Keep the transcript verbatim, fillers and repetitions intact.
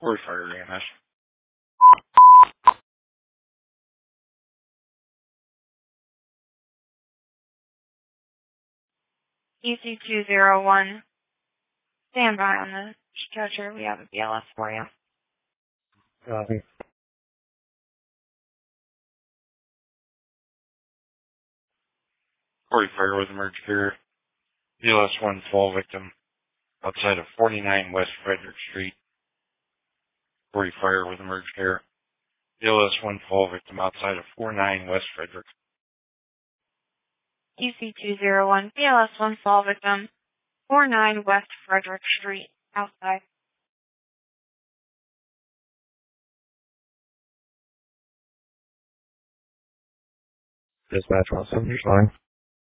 Or fire E M S. E C two zero one. Stand by on the stretcher. We have a B L S for you. Copy. Corey Fire with emergency care. B L S one fall victim outside of forty-nine West Frederick Street. Corey Fire with emergency care. B L S one fall victim outside of forty-nine West Frederick. E C two zero one. B L S one fall victim. forty-nine West Frederick Street. Outside. Dispatch one seventy-nine.